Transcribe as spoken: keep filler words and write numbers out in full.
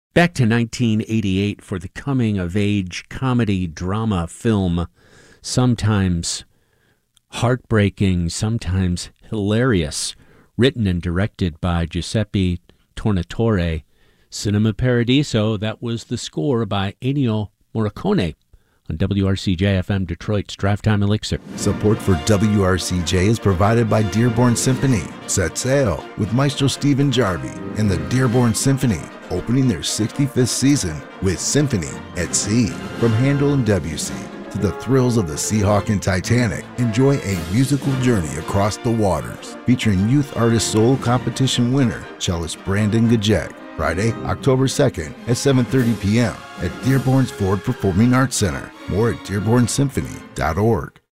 Back to nineteen eighty-eight for the coming-of-age comedy drama film, sometimes heartbreaking, sometimes hilarious, written and directed by Giuseppe Tornatore. Cinema Paradiso, that was the score by Ennio Morricone on W R C J F M Detroit's Drive Time Elixir. Support for W R C J is provided by Dearborn Symphony. Set sail with Maestro Stephen Jarvie and the Dearborn Symphony, opening their sixty-fifth season with Symphony at Sea. From Handel and Debussy to the thrills of the Seahawk and Titanic, enjoy a musical journey across the waters, featuring Youth Artist Soul Competition winner, cellist Brandon Gajek. Friday, October second at seven thirty p.m. at Dearborn's Ford Performing Arts Center. More at dearborn symphony dot org.